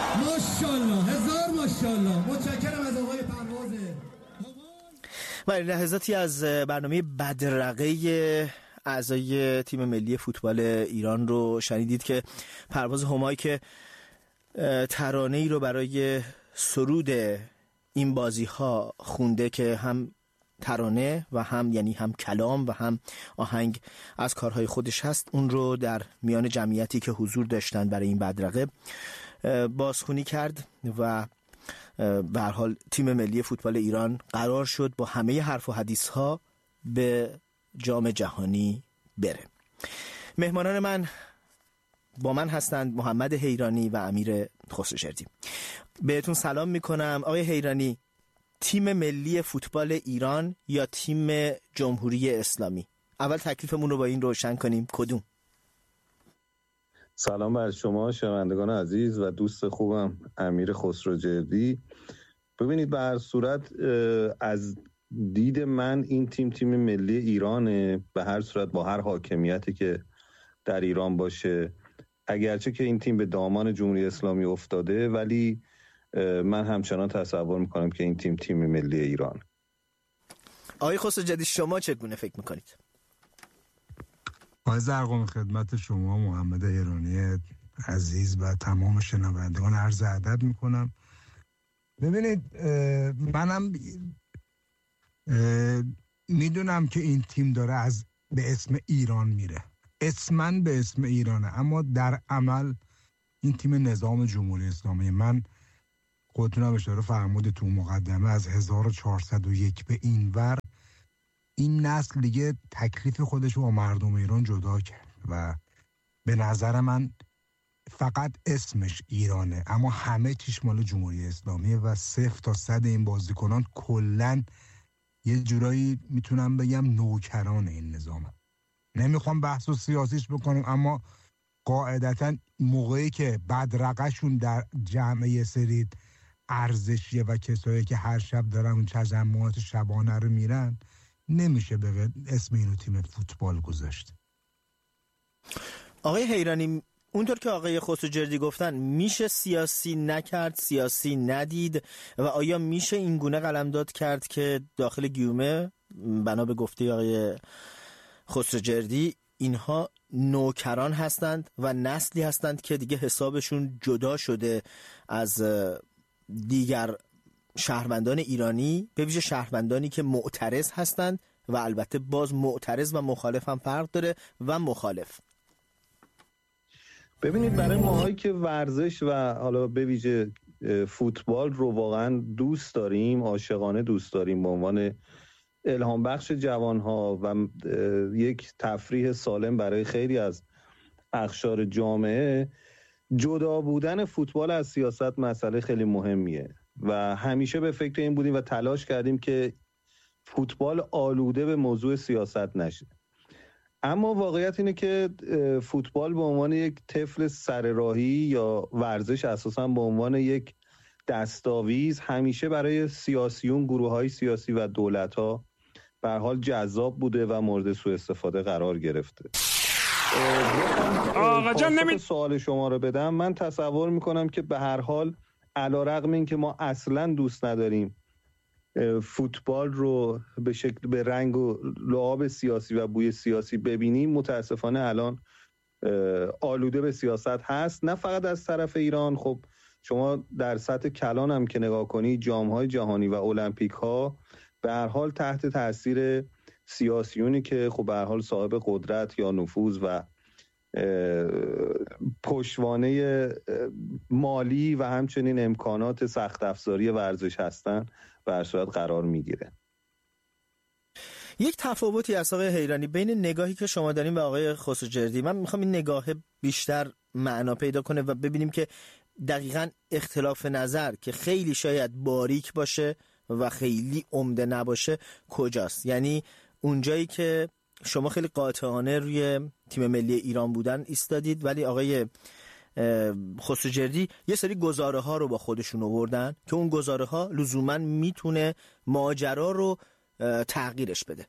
ماشاءالله، هزار ماشاءالله. متشکرم از آقای پروازه. و لحظاتی از برنامه بدرقه اعضای تیم ملی فوتبال ایران رو شنیدید که پرواز همایی که ترانه‌ای رو برای سرود این بازی ها خونده که هم ترانه و هم کلام و هم آهنگ از کارهای خودش هست، اون رو در میان جمعیتی که حضور داشتن برای این بدرقه بازخوانی کرد و به هر حال تیم ملی فوتبال ایران قرار شد با همه حرف و حدیث ها به جام جهانی بره. مهمانان من با من هستند محمد حیرانی و امیر خسروجردی. بهتون سلام میکنم. آقای حیرانی، تیم ملی فوتبال ایران یا تیم جمهوری اسلامی؟ اول تکلیفمون رو با این روشن کنیم، کدوم؟ سلام بر شما شنوندگان عزیز و دوست خوبم امیر خسروجردی. ببینید، به هر صورت از دید من این تیم ملی ایرانه، به هر صورت با هر حاکمیتی که در ایران باشه. اگرچه که این تیم به دامان جمهوری اسلامی افتاده، ولی من همچنان تصور میکنم که این تیم ملی ایران. آقای خسروجردی، شما چگونه فکر میکنید؟ آقای زرقامی، خدمت شما محمد حیرانی عزیز و تمام شنوندگان عرض ادب میکنم. ببینید، منم میدونم که این تیم داره به اسم ایران میره، اسماً به اسم ایرانه، اما در عمل این تیم نظام جمهوری اسلامی. من خودتونم اشاره فرمودید تو مقدمه، از 1401 به این ور این نسل دیگه تکلیف خودش رو با مردم ایران جدا کرد و به نظر من فقط اسمش ایرانه اما همه چیش مال جمهوری اسلامیه و 0 تا 100 این بازیکنان کلن یه جورایی میتونم بگم نوکران این نظامه. نمیخوام بحث و سیاسیش بکنیم، اما قاعدتا موقعی که بدرقه‌شون در جمعه سری ارزشیه و کسایی که هر شب دارن اون تجمعات شبانه رو میرن، نمیشه به اسم اینو تیم فوتبال گذاشت. آقای حیرانی، اونطور که آقای خسروجردی گفتن، میشه سیاسی نکرد، سیاسی ندید و آیا میشه این گونه قلمداد کرد که داخل گیومه بنا به گفته آقای خسروجردی اینها نوکران هستند و نسلی هستند که دیگه حسابشون جدا شده از دیگر شهروندان ایرانی، به ویژه شهروندانی که معترض هستند و البته باز معترض و مخالف هم فرق داره و مخالف. ببینید، برای ماهایی که ورزش و حالا به ویژه فوتبال رو واقعا دوست داریم، عاشقانه دوست داریم، به عنوان الهام بخش جوانها و یک تفریح سالم برای خیلی از اقشار جامعه، جدا بودن فوتبال از سیاست مسئله خیلی مهمیه و همیشه به فکر این بودیم و تلاش کردیم که فوتبال آلوده به موضوع سیاست نشه. اما واقعیت اینه که فوتبال به عنوان یک طفل سرراهی یا ورزش اساساً به عنوان یک دستاویز همیشه برای سیاسیون، گروه‌های سیاسی و دولت‌ها به هر حال جذاب بوده و مورد سوء استفاده قرار گرفته. آقا جان، سوال شما رو بدم، من تصور میکنم که به هر حال علیرغم این که ما اصلا دوست نداریم فوتبال رو به شکل به رنگ و لعاب سیاسی و بوی سیاسی ببینیم، متاسفانه الان آلوده به سیاست هست، نه فقط از طرف ایران. خب شما در سطح کلان هم که نگاه کنی، جام‌های جهانی و المپیک ها به هر حال تحت تاثیر سیاسیونی که خب به هر حال صاحب قدرت یا نفوذ و پشتوانه مالی و همچنین امکانات سخت افزاری ورزش هستن به هر صورت قرار میگیره. یک تفاوتی از آقای حیرانی بین نگاهی که شما دارین و آقای خسروجردی، من میخوام این نگاه بیشتر معنا پیدا کنه و ببینیم که دقیقاً اختلاف نظر که خیلی شاید باریک باشه و خیلی عمده نباشه کجاست. یعنی اونجایی که شما خیلی قاطعانه روی تیم ملی ایران بودن ایستادید، ولی آقای خسروجردی یه سری گزاره ها رو با خودشون آوردن که اون گزاره ها لزوما میتونه ماجرا رو تغییرش بده.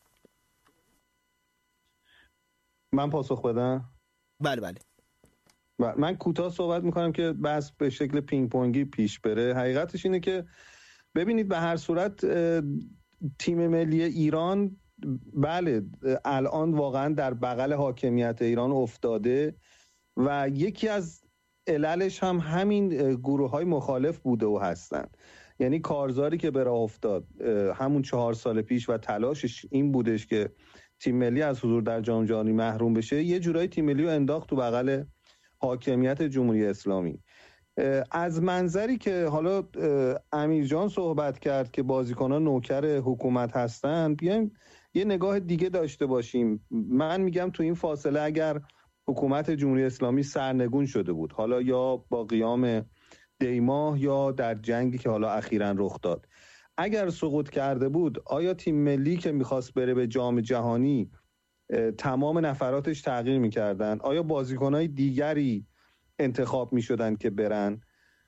من پاسخ بدم؟ بله. من کوتاه صحبت میکنم که بس به شکل پینگ پونگی پیش بره. حقیقتش اینه که ببینید به هر صورت تیم ملی ایران بله الان واقعا در بغل حاکمیت ایران افتاده و یکی از عللش هم همین گروه‌های مخالف بوده و هستن. یعنی کارزاری که به راه افتاد همون 4 سال پیش و تلاشش این بودش که تیم ملی از حضور در جام جهانی محروم بشه، یه جورایی تیم ملی رو انداخت تو بغل حاکمیت جمهوری اسلامی. از منظری که حالا امیر جان صحبت کرد که بازیکنان نوکر حکومت هستن، بیایم یه نگاه دیگه داشته باشیم. من میگم تو این فاصله اگر حکومت جمهوری اسلامی سرنگون شده بود، حالا یا با قیام دیماه یا در جنگی که حالا اخیراً رخ داد، اگر سقوط کرده بود، آیا تیم ملی که میخواست بره به جام جهانی تمام نفراتش تغییر میکردن؟ آیا بازیکنهای دیگری انتخاب میشدن که برن؟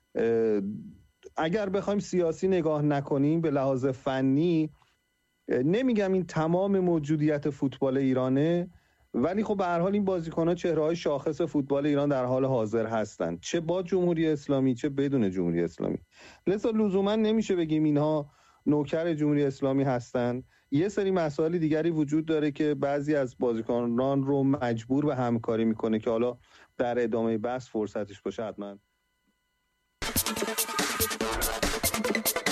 اگر بخوایم سیاسی نگاه نکنیم به لحاظ فنی، نمیگم این تمام موجودیت فوتبال ایرانه، ولی خب به هر حال این بازیکن‌ها چهره‌های شاخص فوتبال ایران در حال حاضر هستند، چه با جمهوری اسلامی چه بدون جمهوری اسلامی. لذا لزوما نمیشه بگیم اینها نوکر جمهوری اسلامی هستند. یه سری مسائل دیگری وجود داره که بعضی از بازیکنان رو مجبور به همکاری میکنه که حالا در ادامه بحث فرصتش باشه حتما.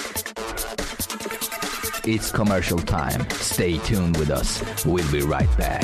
It's commercial time. Stay tuned with us. We'll be right back.